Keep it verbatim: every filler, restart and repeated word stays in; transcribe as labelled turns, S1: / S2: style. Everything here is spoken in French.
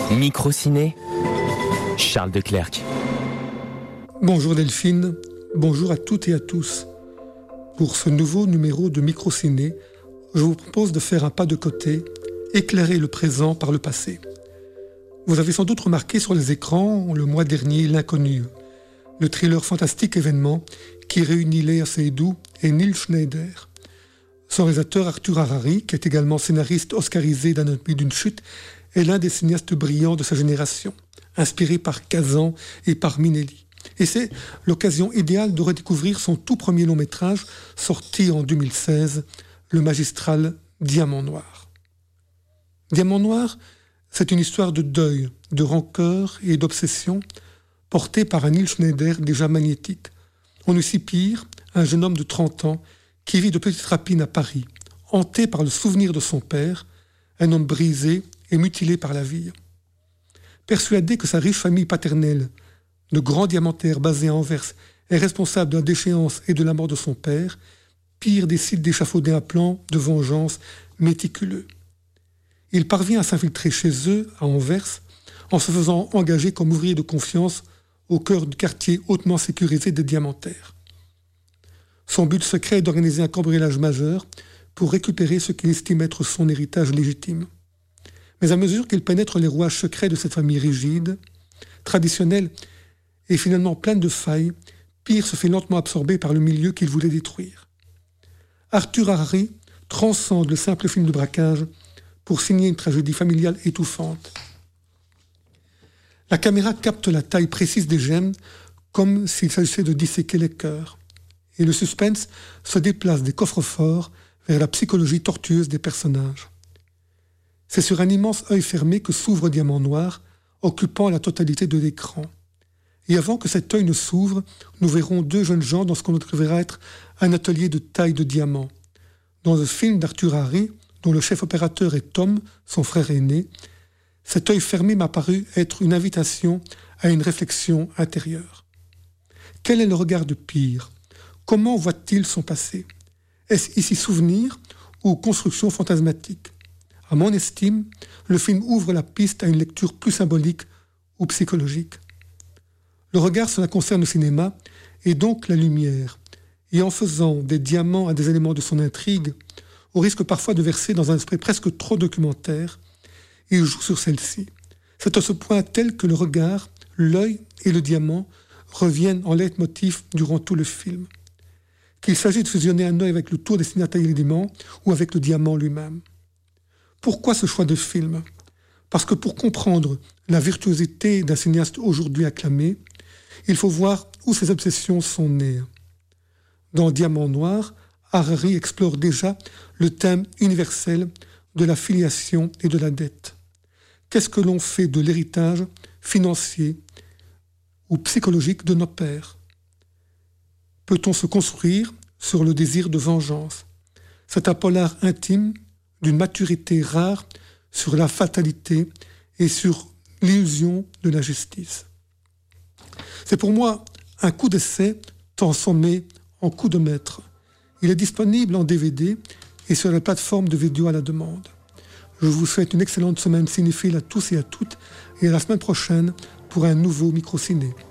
S1: Microciné, Charles Declercq.
S2: Bonjour Delphine, bonjour à toutes et à tous. Pour ce nouveau numéro de Microciné, je vous propose de faire un pas de côté, éclairer le présent par le passé. Vous avez sans doute remarqué sur les écrans, le mois dernier, L'Inconnu, le thriller fantastique événement qui réunit Léa Seydoux et Neil Schneider. Son réalisateur Arthur Harari, qui est également scénariste oscarisé d'Anatomie d'une chute, est l'un des cinéastes brillants de sa génération, inspiré par Kazan et par Minelli. Et c'est l'occasion idéale de redécouvrir son tout premier long métrage, sorti en deux mille seize, le magistral Diamant Noir. Diamant Noir, c'est une histoire de deuil, de rancœur et d'obsession, portée par un Neil Schneider déjà magnétique. On eut si pire, un jeune homme de trente ans qui vit de petites rapines à Paris, hanté par le souvenir de son père, un homme brisé et mutilé par la vie. Persuadé que sa riche famille paternelle, de grands diamantaires basés à Anvers, est responsable de la déchéance et de la mort de son père, Pire décide d'échafauder un plan de vengeance méticuleux. Il parvient à s'infiltrer chez eux, à Anvers, en se faisant engager comme ouvrier de confiance au cœur du quartier hautement sécurisé des diamantaires. Son but secret est d'organiser un cambriolage majeur pour récupérer ce qu'il estime être son héritage légitime. Mais à mesure qu'il pénètre les rouages secrets de cette famille rigide, traditionnelle et finalement pleine de failles, Pire se fait lentement absorber par le milieu qu'il voulait détruire. Arthur Harari transcende le simple film de braquage pour signer une tragédie familiale étouffante. La caméra capte la taille précise des gemmes comme s'il s'agissait de disséquer les cœurs. Et le suspense se déplace des coffres-forts vers la psychologie tortueuse des personnages. C'est sur un immense œil fermé que s'ouvre Diamant Noir, occupant la totalité de l'écran. Et avant que cet œil ne s'ouvre, nous verrons deux jeunes gens dans ce qu'on devrait être un atelier de taille de diamant. Dans le film d'Arthur Harari, dont le chef opérateur est Tom, son frère aîné, cet œil fermé m'a paru être une invitation à une réflexion intérieure. Quel est le regard de Pire ? Comment voit-il son passé ? Est-ce ici souvenir ou construction fantasmatique ? À mon estime, le film ouvre la piste à une lecture plus symbolique ou psychologique. Le regard sur la concerne au cinéma est donc la lumière, et en faisant des diamants à des éléments de son intrigue, au risque parfois de verser dans un esprit presque trop documentaire, il joue sur celle-ci. C'est à ce point tel que le regard, l'œil et le diamant reviennent en leitmotiv durant tout le film. Qu'il s'agit de fusionner un œil avec le tour destiné à tailler les diamants ou avec le diamant lui-même. Pourquoi ce choix de film ? Parce que pour comprendre la virtuosité d'un cinéaste aujourd'hui acclamé, il faut voir où ses obsessions sont nées. Dans Diamant Noir, Harari explore déjà le thème universel de la filiation et de la dette. Qu'est-ce que l'on fait de l'héritage financier ou psychologique de nos pères ? Peut-on se construire sur le désir de vengeance ? C'est un polar intime d'une maturité rare sur la fatalité et sur l'illusion de la justice. C'est pour moi un coup d'essai transformé en coup de maître. Il est disponible en D V D et sur la plateforme de vidéo à la demande. Je vous souhaite une excellente semaine cinéphile à tous et à toutes et à la semaine prochaine pour un nouveau Microciné.